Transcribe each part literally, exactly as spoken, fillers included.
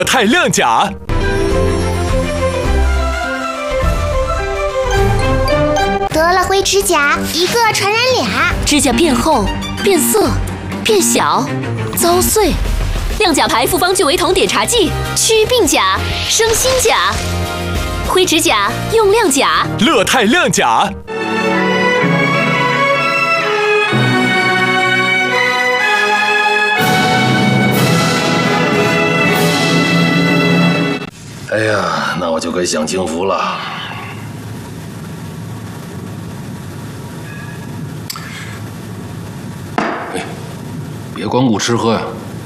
太亮甲。 得了灰指甲，一个传染俩。 指甲变厚、变色、变小、遭碎。亮甲牌复方聚维酮点茶剂，祛病甲、生新甲。灰指甲用亮甲， 乐泰亮甲。 哎呀，那我就该享清福了。哎，别光顾吃喝呀。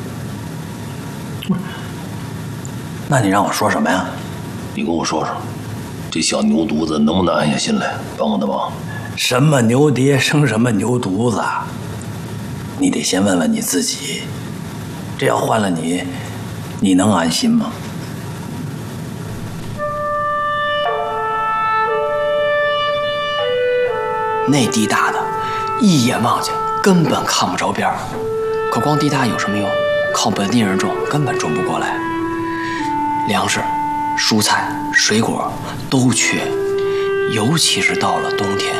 那你让我说什么呀？ 你跟我说说，这小牛犊子能不能安下心来帮我的忙？ 什么牛爹生什么牛犊子？你得先问问你自己，这要换了你，你能安心吗？那地大的，一眼望去根本看不着边儿，可光地大有什么用？靠本地人种根本种不过来。粮食、蔬菜、水果都缺，尤其是到了冬天。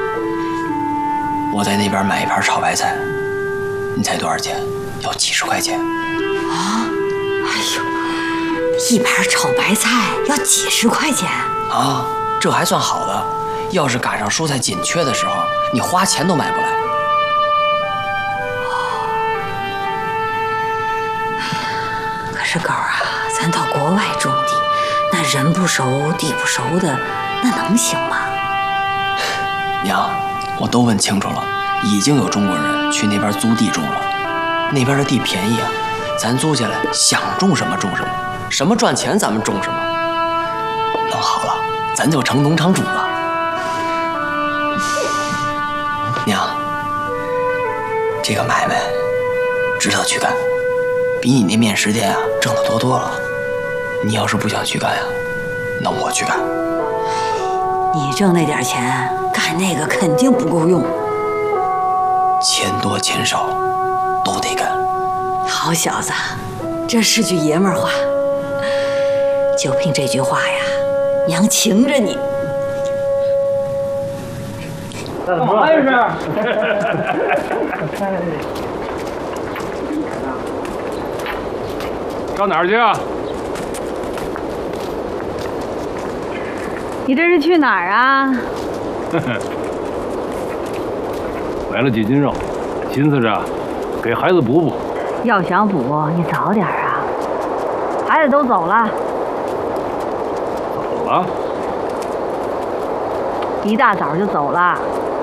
我在那边买一盘炒白菜，你猜多少钱？要几十块钱。 啊！哎呦，一盘炒白菜要几十块钱啊！这还算好的，要是赶上蔬菜紧缺的时候，你花钱都买不来。 可是狗啊，咱到国外种地，那人不熟地不熟的，那能行吗？ 娘，我都问清楚了，已经有中国人去那边租地种了，那边的地便宜啊，咱租下来想种什么种什么，什么赚钱咱们种什么。弄好了，咱就成农场主了。娘，这个买卖值得去干，比你那面食店啊挣得多多了。你要是不想去干呀，那我去干。 你挣那点钱，干那个肯定不够用。 钱多钱少都得干。 好小子，这是句爷们儿话。就凭这句话呀，娘情着你。 干嘛呀这？ 上哪儿去啊？ 你这是去哪儿啊？ 买了几斤肉，寻思着给孩子补补。 要想补，你早点啊。孩子都走了。 走了？ 一大早就走了。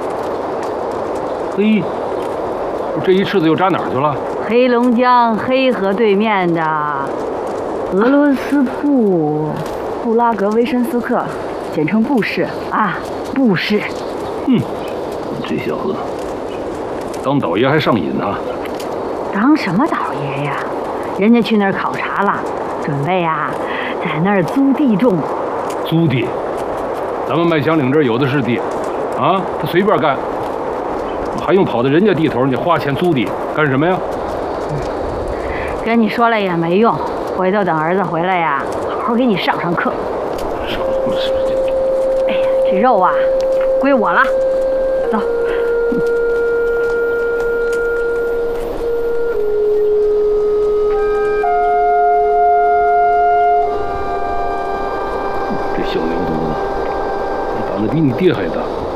嘿，这一赤子又扎哪儿去了？ 黑龙江黑河对面的俄罗斯布布拉格维申斯克，简称布市啊，布市。 嗯，这小子当倒爷还上瘾呢。 当什么倒爷呀？人家去那儿考察了，准备呀、啊，在那儿租地种。 租地？咱们麦乡岭这儿有的是地，啊，他随便干。还用跑到人家地头，你花钱租地干什么呀？ 跟你说了也没用，回头等儿子回来呀，好好给你上上课。哎呀，这肉啊，归我了，走。 这小牛犊子，你长得比你爹还大。